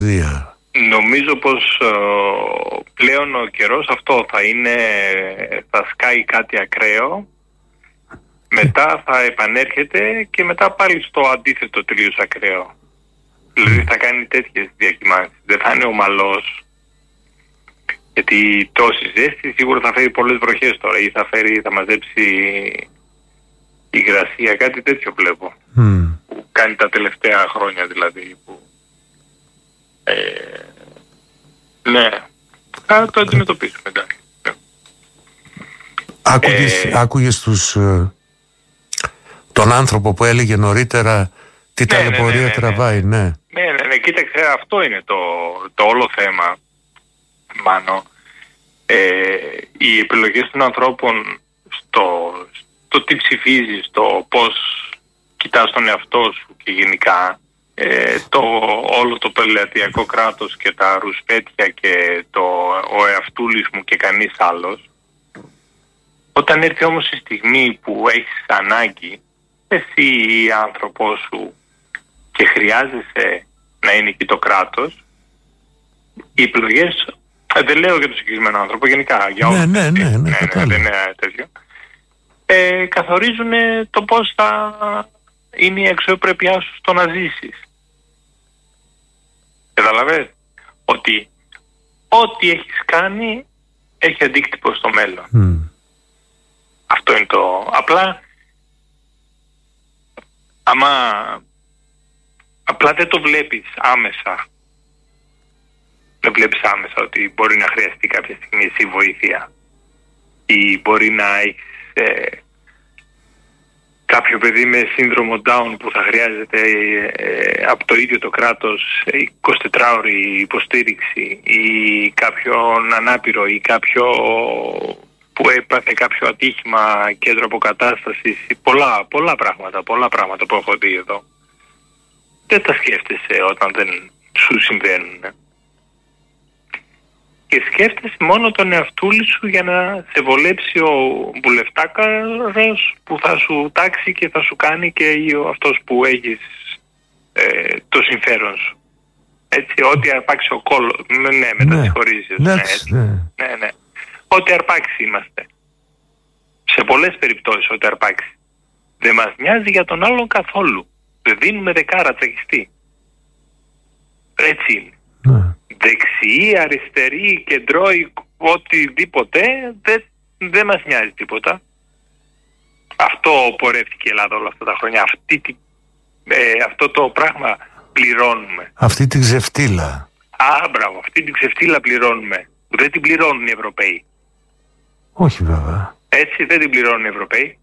Νομίζω πως πλέον ο καιρός αυτό θα είναι, θα σκάει κάτι ακραίο, μετά θα επανέρχεται και μετά πάλι στο αντίθετο τελείως ακραίο. Δηλαδή θα κάνει τέτοιες διακυμάνσεις, δεν θα είναι ομαλός, γιατί τόση ζέστη σίγουρα θα φέρει πολλές βροχές τώρα ή θα μαζέψει υγρασία, κάτι τέτοιο βλέπω, που κάνει τα τελευταία χρόνια δηλαδή, που ναι, θα το αντιμετωπίσουμε, εντάξει. Άκουγες τον άνθρωπο που έλεγε νωρίτερα τι ταλαιπωρία τραβάει, ναι. Ναι, κοίταξε, αυτό είναι το όλο θέμα, Μάνο. Οι επιλογές των ανθρώπων στο τι ψηφίζεις, το πώς κοιτάς τον εαυτό σου και γενικά όλο το πελατειακό κράτος και τα ρουσπέτια και ο εαυτούλης μου και κανείς άλλος, όταν έρθει όμως η στιγμή που έχεις ανάγκη εσύ ή άνθρωπό σου και χρειάζεσαι να είναι εκεί το κράτος, οι επιλογές, δεν λέω για τον συγκεκριμένο άνθρωπο, γενικά για όλους, ναι, δεν είναι τέτοιο, καθορίζουν το πώς θα είναι η αξιοπρέπειά σου στο να ζήσεις. Καταλαβες ότι ό,τι έχεις κάνει έχει αντίκτυπο στο μέλλον. Αυτό είναι το... Απλά απλά δεν το βλέπεις άμεσα. Δεν βλέπεις άμεσα ότι μπορεί να χρειαστεί κάποια στιγμή εσύ βοήθεια ή μπορεί να έχεις κάποιο παιδί με σύνδρομο Down που θα χρειάζεται από το ίδιο το κράτος 24ωρη υποστήριξη ή κάποιον ανάπηρο ή κάποιο που έπαθε κάποιο ατύχημα, κέντρο αποκατάστασης, πολλά πράγματα που έχω δει εδώ. Δεν τα σκέφτεσαι όταν δεν σου συμβαίνουν. Και σκέφτεσαι μόνο τον εαυτούλη σου για να σε βολέψει ο βουλευτάκαρος που θα σου τάξει και θα σου κάνει και αυτός που έχεις το συμφέρον σου. Έτσι, ό,τι αρπάξει ο κόλλος. Ναι, με τα συγχωρήσεις. Ναι. Ό,τι αρπάξει είμαστε. Σε πολλές περιπτώσεις ό,τι αρπάξει. Δεν μας νοιάζει για τον άλλον καθόλου. Δεν δίνουμε δεκάρα τσακιστή. Έτσι είναι. Δεξιοί, αριστεροί, κεντρώοι, οτιδήποτε, δεν μας νοιάζει τίποτα. Αυτό πορεύτηκε η Ελλάδα όλα αυτά τα χρόνια. Αυτό το πράγμα πληρώνουμε. Αυτή την ξεφτύλα. Μπράβο, αυτή την ξεφτύλα πληρώνουμε. Δεν την πληρώνουν οι Ευρωπαίοι. Όχι βέβαια. Έτσι δεν την πληρώνουν οι Ευρωπαίοι.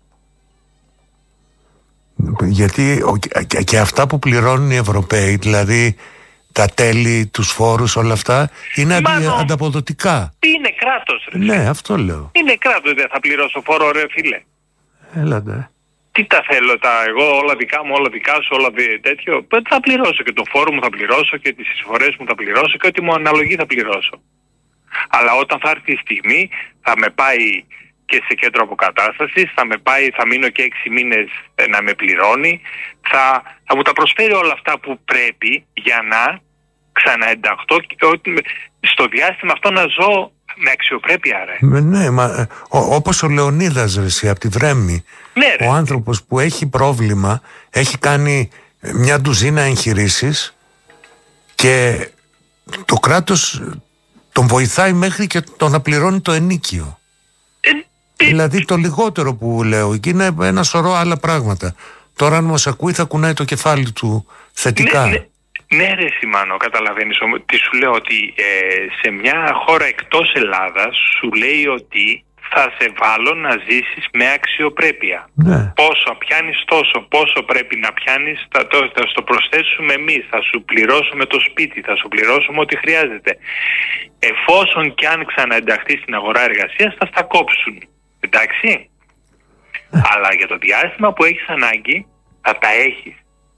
Γιατί και αυτά που πληρώνουν οι Ευρωπαίοι, δηλαδή τα τέλη, τους φόρους, όλα αυτά είναι ανταποδοτικά. Είναι κράτος, ρε. Ναι, αυτό λέω. Είναι κράτος, δεν θα πληρώσω φόρο, ρε φίλε. Έλατε. Τι τα θέλω, εγώ όλα δικά μου, όλα δικά σου, όλα τέτοιο. Θα πληρώσω και το φόρο μου θα πληρώσω και τις εισφορές μου θα πληρώσω και ό,τι μου αναλογεί θα πληρώσω. Αλλά όταν θα έρθει η στιγμή θα με πάει και σε κέντρο αποκατάστασης, θα μείνω και 6 μήνες να με πληρώνει, θα μου τα προσφέρει όλα αυτά που πρέπει για να ξαναενταχθώ και στο διάστημα αυτό να ζω με αξιοπρέπεια, ρε. Ναι, όπως ο Λεωνίδας, ρε, από τη Βρέμη. Ναι, ρε. Ο άνθρωπος που έχει πρόβλημα, έχει κάνει μια ντουζίνα εγχειρήσεις και το κράτος τον βοηθάει μέχρι και το να πληρώνει το ενίκιο. Δηλαδή το λιγότερο που λέω, εκεί είναι ένα σωρό άλλα πράγματα. Τώρα αν μας ακούει θα κουνάει το κεφάλι του θετικά. Ναι ρε Σιμάνο, καταλαβαίνεις τι σου λέω, ότι σε μια χώρα εκτός Ελλάδας σου λέει ότι θα σε βάλω να ζήσεις με αξιοπρέπεια. Ναι. Πόσο πιάνεις τόσο, πόσο πρέπει να πιάνεις, θα το προσθέσουμε εμείς, θα σου πληρώσουμε το σπίτι, θα σου πληρώσουμε ό,τι χρειάζεται. Εφόσον και αν ξαναενταχθεί στην αγορά εργασίας θα στα κόψουν. Εντάξει. Αλλά για το διάστημα που έχεις ανάγκη θα τα έχεις.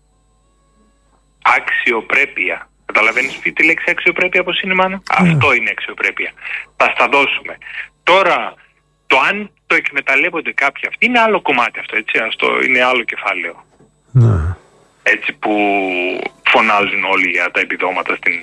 Αξιοπρέπεια. Καταλαβαίνεις τη λέξη αξιοπρέπεια πως είναι, Μάνο? Αυτό είναι αξιοπρέπεια. Θα στα δώσουμε. Τώρα, το αν το εκμεταλλεύονται κάποιοι αυτοί είναι άλλο κομμάτι αυτό, έτσι. Είναι άλλο κεφάλαιο. Έτσι που φωνάζουν όλοι για τα επιδόματα στην